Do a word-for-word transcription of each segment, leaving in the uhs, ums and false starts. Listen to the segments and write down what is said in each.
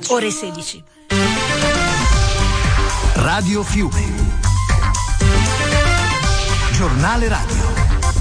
ore sedici. Radio Fiume. Giornale radio.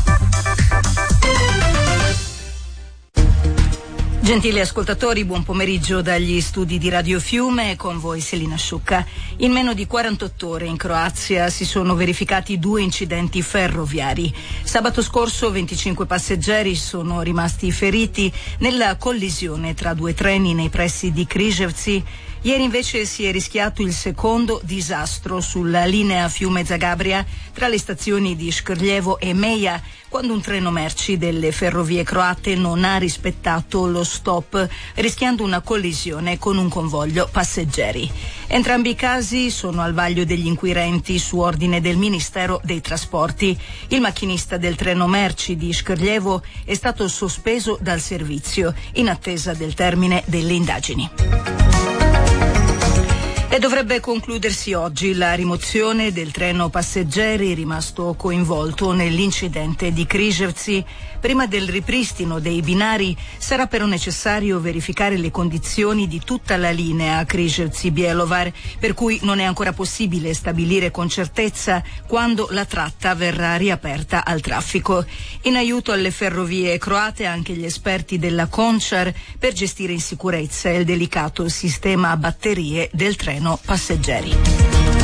Gentili ascoltatori, buon pomeriggio dagli studi di Radio Fiume, con voi Selina Sciucca. In meno di quarantotto ore in Croazia si sono verificati due incidenti ferroviari. Sabato scorso venticinque passeggeri sono rimasti feriti nella collisione tra due treni nei pressi di Križevci. Ieri invece si è rischiato il secondo disastro sulla linea Fiume-Zagabria tra le stazioni di Škrljevo e Meja, quando un treno merci delle ferrovie croate non ha rispettato lo stop, rischiando una collisione con un convoglio passeggeri. Entrambi i casi sono al vaglio degli inquirenti su ordine del Ministero dei Trasporti. Il macchinista del treno merci di Škrljevo è stato sospeso dal servizio in attesa del termine delle indagini. E dovrebbe concludersi oggi la rimozione del treno passeggeri rimasto coinvolto nell'incidente di Križevci. Prima del ripristino dei binari sarà però necessario verificare le condizioni di tutta la linea Križevci-Bjelovar, per cui non è ancora possibile stabilire con certezza quando la tratta verrà riaperta al traffico. In aiuto alle ferrovie croate anche gli esperti della Končar per gestire in sicurezza il delicato sistema a batterie del treno passeggeri.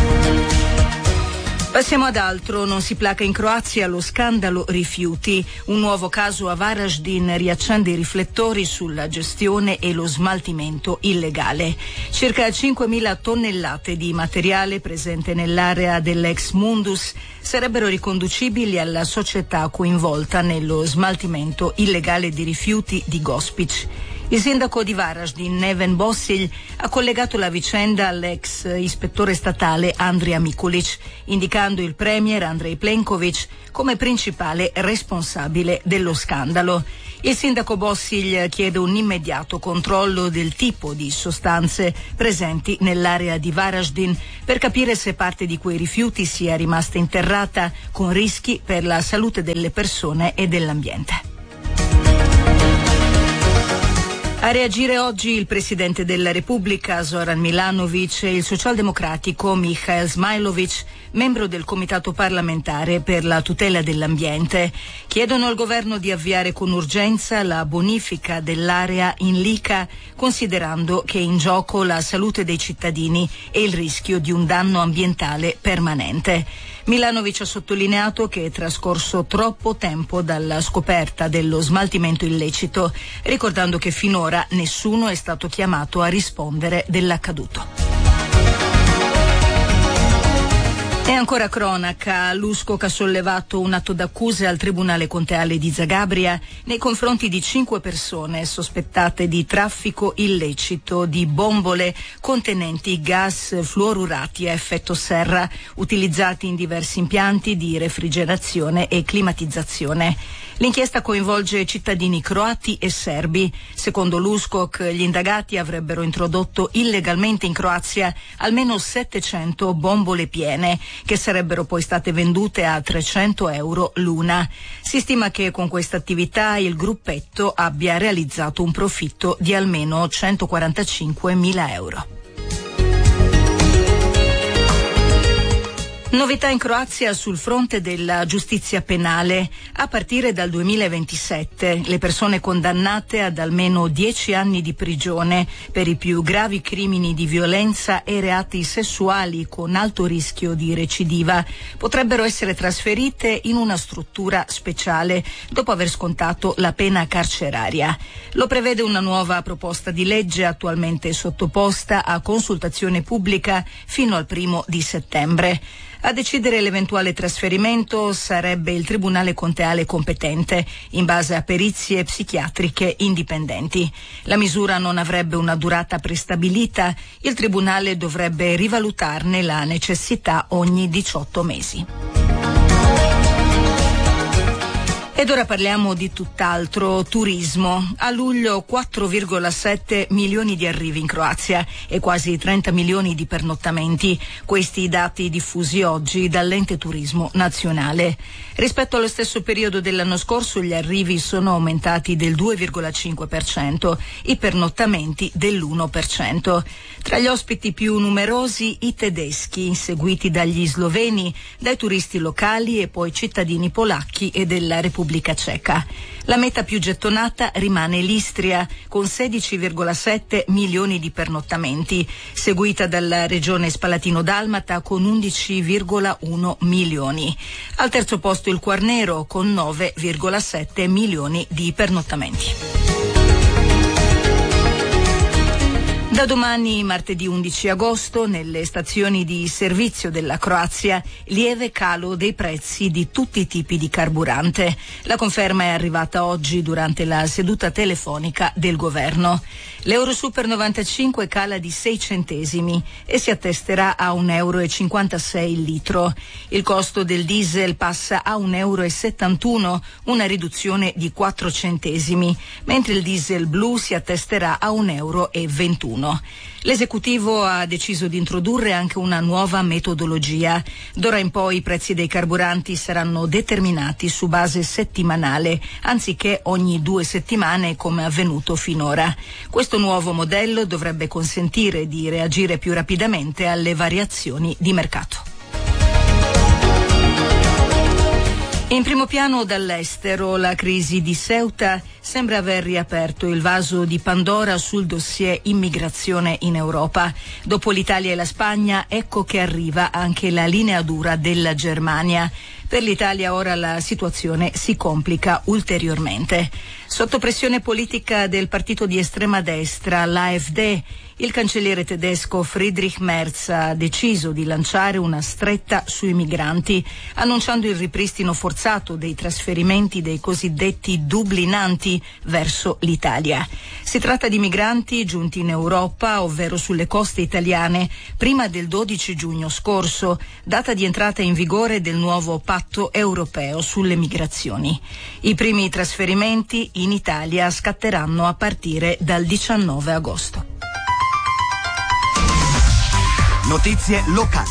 Passiamo ad altro. Non si placa in Croazia lo scandalo rifiuti. Un nuovo caso a Varaždin riaccende i riflettori sulla gestione e lo smaltimento illegale. Circa cinquemila tonnellate di materiale presente nell'area dell'ex Mundus sarebbero riconducibili alla società coinvolta nello smaltimento illegale di rifiuti di Gospić. Il sindaco di Varaždin, Neven Bossilj, ha collegato la vicenda all'ex ispettore statale Andrija Mikulić, indicando il premier Andrej Plenković come principale responsabile dello scandalo. Il sindaco Bossilj chiede un immediato controllo del tipo di sostanze presenti nell'area di Varaždin per capire se parte di quei rifiuti sia rimasta interrata con rischi per la salute delle persone e dell'ambiente. A reagire oggi il Presidente della Repubblica Zoran Milanović e il socialdemocratico Mihael Zmajlović, membro del Comitato parlamentare per la tutela dell'ambiente. Chiedono al governo di avviare con urgenza la bonifica dell'area in Lika, considerando che è in gioco la salute dei cittadini e il rischio di un danno ambientale permanente. Milanović ha sottolineato che è trascorso troppo tempo dalla scoperta dello smaltimento illecito, ricordando che finora nessuno è stato chiamato a rispondere dell'accaduto. E ancora cronaca, l'U S C O ha sollevato un atto d'accusa al Tribunale Conteale di Zagabria nei confronti di cinque persone sospettate di traffico illecito di bombole contenenti gas fluorurati a effetto serra utilizzati in diversi impianti di refrigerazione e climatizzazione. L'inchiesta coinvolge cittadini croati e serbi. Secondo l'U S C O, gli indagati avrebbero introdotto illegalmente in Croazia almeno settecento bombole piene, che sarebbero poi state vendute a trecento euro l'una. Si stima che con questa attività il gruppetto abbia realizzato un profitto di almeno centoquarantacinquemila euro. Novità in Croazia sul fronte della giustizia penale. A partire dal duemilaventisette le persone condannate ad almeno dieci anni di prigione per i più gravi crimini di violenza e reati sessuali con alto rischio di recidiva potrebbero essere trasferite in una struttura speciale dopo aver scontato la pena carceraria. Lo prevede una nuova proposta di legge attualmente sottoposta a consultazione pubblica fino al primo di settembre. A decidere l'eventuale trasferimento sarebbe il Tribunale Conteale competente, in base a perizie psichiatriche indipendenti. La misura non avrebbe una durata prestabilita, il Tribunale dovrebbe rivalutarne la necessità ogni diciotto mesi. Ed ora parliamo di tutt'altro, turismo. A luglio quattro virgola sette milioni di arrivi in Croazia e quasi trenta milioni di pernottamenti. Questi i dati diffusi oggi dall'Ente Turismo Nazionale. Rispetto allo stesso periodo dell'anno scorso gli arrivi sono aumentati del due virgola cinque per cento, i pernottamenti dell'uno per cento. Tra gli ospiti più numerosi i tedeschi, seguiti dagli sloveni, dai turisti locali e poi cittadini polacchi e della Repubblica Ceca. La meta più gettonata rimane l'Istria, con sedici virgola sette milioni di pernottamenti, seguita dalla regione Spalatino-Dalmata con undici virgola uno milioni. Al terzo posto il Quarnero con nove virgola sette milioni di pernottamenti. Da domani, martedì undici agosto, nelle stazioni di servizio della Croazia, lieve calo dei prezzi di tutti i tipi di carburante. La conferma è arrivata oggi durante la seduta telefonica del governo. L'Eurosuper novantacinque cala di sei centesimi e si attesterà a un euro e cinquantasei il litro. Il costo del diesel passa a un euro e settantuno, una riduzione di quattro centesimi, mentre il diesel blu si attesterà a un euro e ventuno. L'esecutivo ha deciso di introdurre anche una nuova metodologia. D'ora in poi i prezzi dei carburanti saranno determinati su base settimanale, anziché ogni due settimane come avvenuto finora. Questo nuovo modello dovrebbe consentire di reagire più rapidamente alle variazioni di mercato. In primo piano dall'estero, la crisi di Ceuta sembra aver riaperto il vaso di Pandora sul dossier immigrazione in Europa. Dopo l'Italia e la Spagna, ecco che arriva anche la linea dura della Germania. Per l'Italia ora la situazione si complica ulteriormente. Sotto pressione politica del partito di estrema destra, l'A F D, il cancelliere tedesco Friedrich Merz ha deciso di lanciare una stretta sui migranti, annunciando il ripristino forzato dei trasferimenti dei cosiddetti dublinanti verso l'Italia. Si tratta di migranti giunti in Europa, ovvero sulle coste italiane, prima del dodici giugno scorso, data di entrata in vigore del nuovo patto europeo sulle migrazioni. I primi trasferimenti in Italia scatteranno a partire dal diciannove agosto. Notizie locali.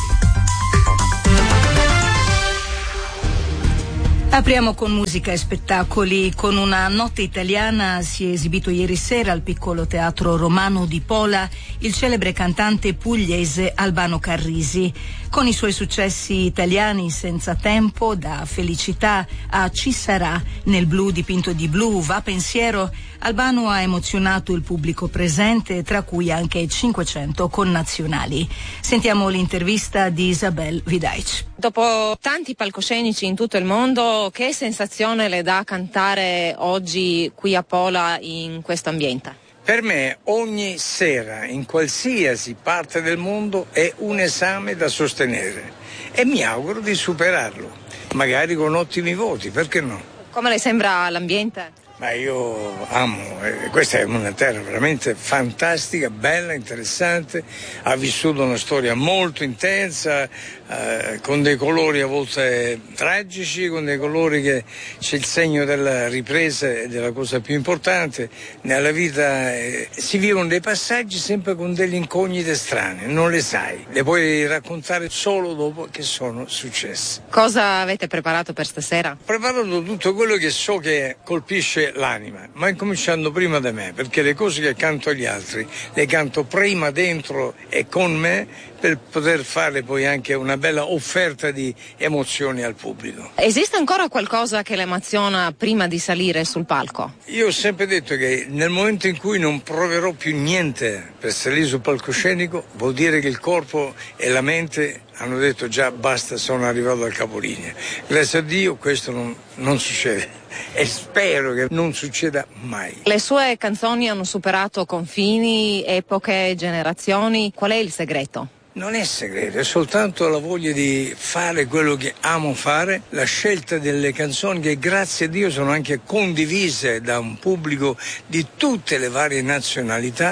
Apriamo con musica e spettacoli. Con una notte italiana si è esibito ieri sera al piccolo teatro romano di Pola il celebre cantante pugliese Albano Carrisi. Con i suoi successi italiani Senza tempo, Da felicità a Ci sarà, Nel blu dipinto di blu, Va pensiero, Albano ha emozionato il pubblico presente, tra cui anche cinquecento connazionali. Sentiamo l'intervista di Isabel Vidaic. Dopo tanti palcoscenici in tutto il mondo, che sensazione le dà cantare oggi qui a Pola in questo ambiente? Per me ogni sera in qualsiasi parte del mondo è un esame da sostenere e mi auguro di superarlo, magari con ottimi voti, perché no? Come le sembra l'ambiente? Ma io amo, eh, questa è una terra veramente fantastica, bella, interessante, ha vissuto una storia molto intensa, eh, con dei colori a volte tragici, con dei colori che c'è il segno della ripresa e della cosa più importante. Nella vita eh, si vivono dei passaggi sempre con delle incognite strane, non le sai, le puoi raccontare solo dopo che sono successe. Cosa avete preparato per stasera? Ho preparato tutto quello che so che colpisce l'anima, ma incominciando prima da me, perché le cose che canto agli altri le canto prima dentro e con me, per poter fare poi anche una bella offerta di emozioni al pubblico. Esiste ancora qualcosa che le emoziona prima di salire sul palco? Io ho sempre detto che nel momento in cui non proverò più niente per salire sul palcoscenico, vuol dire che il corpo e la mente hanno detto già basta, sono arrivato al capolinea. Grazie a Dio questo non, non succede e spero che non succeda mai. Le sue canzoni hanno superato confini, epoche, generazioni. Qual è il segreto? Non è segreto, è soltanto la voglia di fare quello che amo fare, la scelta delle canzoni che grazie a Dio sono anche condivise da un pubblico di tutte le varie nazionalità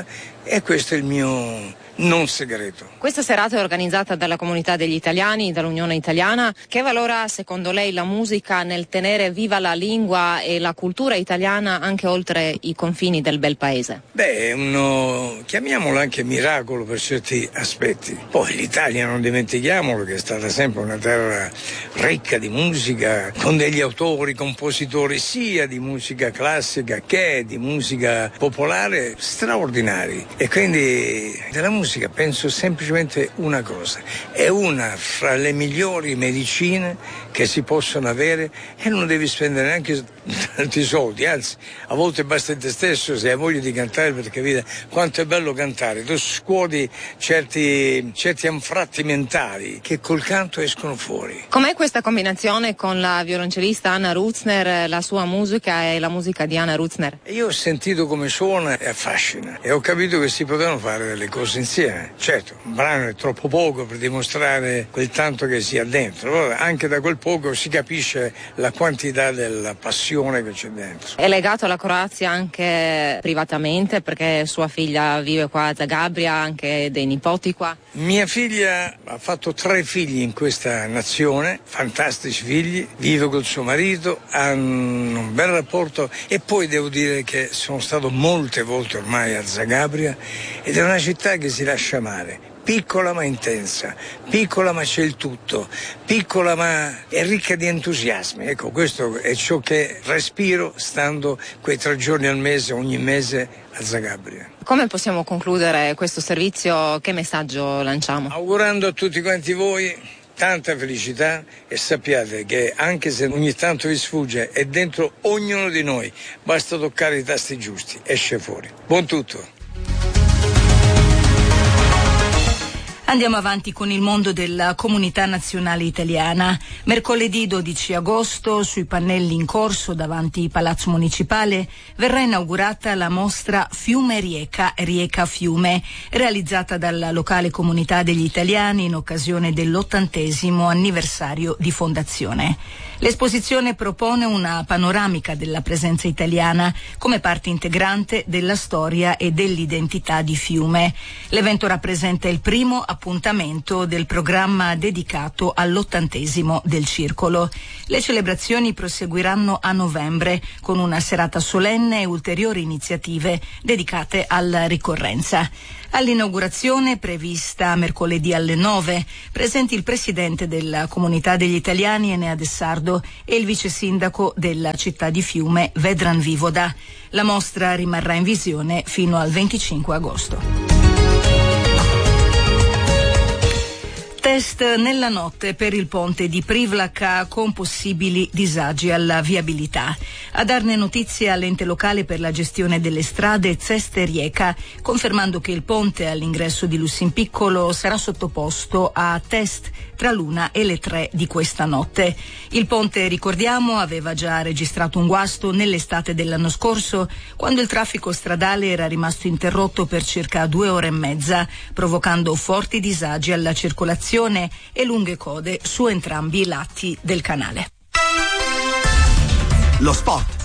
E questo è il mio non segreto. Questa serata è organizzata dalla comunità degli italiani, dall'Unione Italiana. Che valore ha secondo lei la musica nel tenere viva la lingua e la cultura italiana anche oltre i confini del bel paese? Beh, è uno, chiamiamolo anche miracolo per certi aspetti. Poi l'Italia, non dimentichiamolo, che è stata sempre una terra ricca di musica, con degli autori, compositori sia di musica classica che di musica popolare straordinari. E quindi della musica penso semplicemente una cosa: è una fra le migliori medicine che si possono avere e non devi spendere neanche tanti soldi, anzi a volte basta te stesso se hai voglia di cantare, perché vedi quanto è bello cantare, tu scuoti certi, certi anfratti mentali che col canto escono fuori. Com'è questa combinazione con la violoncellista Anna Ruzner, la sua musica e la musica di Anna Ruzner? Io ho sentito come suona e affascina e ho capito che si potevano fare delle cose insieme. Certo, un brano è troppo poco per dimostrare quel tanto che sia dentro, però anche da quel poco si capisce la quantità della passione che c'è dentro. È legato alla Croazia anche privatamente, perché sua figlia vive qua a Zagabria, anche dei nipoti qua? Mia figlia ha fatto tre figli in questa nazione, fantastici figli, vive col suo marito, hanno un bel rapporto e poi devo dire che sono stato molte volte ormai a Zagabria ed è una città che si lascia amare. Piccola ma intensa, piccola ma c'è il tutto, piccola ma è ricca di entusiasmi. Ecco, questo è ciò che respiro stando quei tre giorni al mese, ogni mese a Zagabria. Come possiamo concludere questo servizio? Che messaggio lanciamo? Augurando a tutti quanti voi tanta felicità e sappiate che anche se ogni tanto vi sfugge, è dentro ognuno di noi, basta toccare i tasti giusti, esce fuori. Buon tutto. Andiamo avanti con il mondo della comunità nazionale italiana. Mercoledì dodici agosto, sui pannelli in corso davanti Palazzo Municipale, verrà inaugurata la mostra Fiume Rieca, Rieca Fiume, realizzata dalla locale comunità degli italiani in occasione dell'ottantesimo anniversario di fondazione. L'esposizione propone una panoramica della presenza italiana come parte integrante della storia e dell'identità di Fiume. L'evento rappresenta il primo appuntamento del programma dedicato all'ottantesimo del Circolo. Le celebrazioni proseguiranno a novembre con una serata solenne e ulteriori iniziative dedicate alla ricorrenza. All'inaugurazione, prevista mercoledì alle nove, presenti il presidente della comunità degli italiani Enea Dessardo e il vice sindaco della città di Fiume Vedran Vivoda. La mostra rimarrà in visione fino al venticinque agosto. Test nella notte per il ponte di Privlaka con possibili disagi alla viabilità. A darne notizia all'ente locale per la gestione delle strade Ceste Rieca, confermando che il ponte all'ingresso di Lussinpiccolo sarà sottoposto a test tra l'una e le tre di questa notte. Il ponte, ricordiamo, aveva già registrato un guasto nell'estate dell'anno scorso, quando il traffico stradale era rimasto interrotto per circa due ore e mezza, provocando forti disagi alla circolazione e lunghe code su entrambi i lati del canale. Lo sport.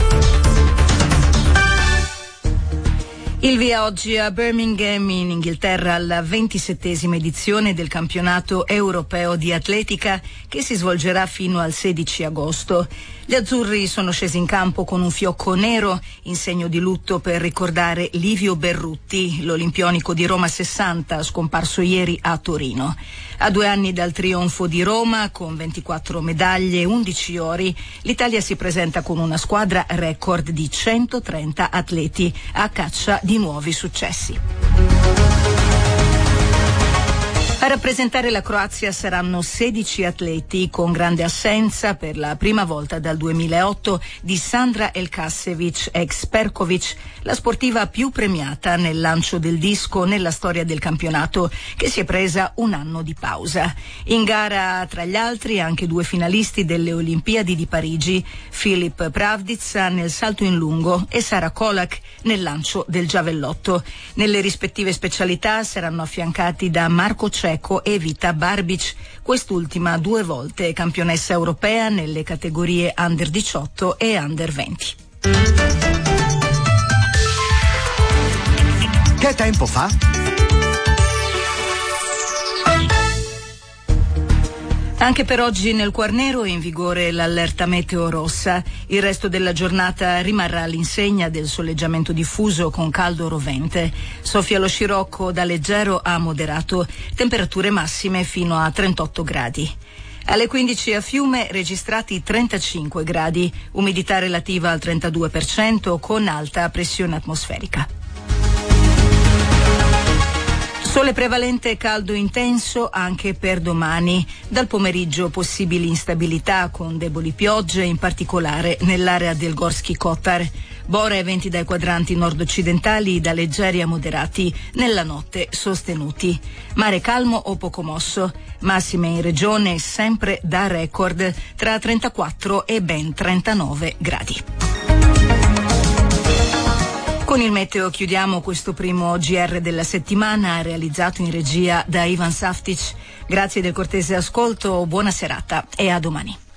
Il via oggi a Birmingham in Inghilterra alla ventisettesima edizione del campionato europeo di atletica che si svolgerà fino al sedici agosto. Gli azzurri sono scesi in campo con un fiocco nero in segno di lutto per ricordare Livio Berrutti, l'olimpionico di Roma sessanta, scomparso ieri a Torino. A due anni dal trionfo di Roma, con ventiquattro medaglie e undici ori, l'Italia si presenta con una squadra record di centotrenta atleti a caccia di nuovi successi. A rappresentare la Croazia saranno sedici atleti, con grande assenza per la prima volta dal duemilaotto di Sandra Elkasevic ex Perkovic, la sportiva più premiata nel lancio del disco nella storia del campionato, che si è presa un anno di pausa. In gara, tra gli altri, anche due finalisti delle Olimpiadi di Parigi, Filip Pravdica nel salto in lungo e Sara Kolak nel lancio del giavellotto. Nelle rispettive specialità saranno affiancati da Marco Cecco e Vita Barbic, quest'ultima due volte campionessa europea nelle categorie under diciotto e under venti. Che tempo fa? Anche per oggi nel Quarnero è in vigore l'allerta meteo rossa. Il resto della giornata rimarrà all'insegna del soleggiamento diffuso con caldo rovente. Soffia lo scirocco da leggero a moderato, temperature massime fino a trentotto gradi. Alle quindici a Fiume registrati trentacinque gradi, umidità relativa al trentadue per cento con alta pressione atmosferica. Sole prevalente e caldo intenso anche per domani. Dal pomeriggio possibili instabilità con deboli piogge, in particolare nell'area del Gorski Kotar. Bore e venti dai quadranti nord-occidentali da leggeri a moderati, nella notte sostenuti. Mare calmo o poco mosso. Massime in regione sempre da record tra trentaquattro e ben trentanove gradi. Con il meteo chiudiamo questo primo G R della settimana, realizzato in regia da Ivan Saftic. Grazie del cortese ascolto, buona serata e a domani.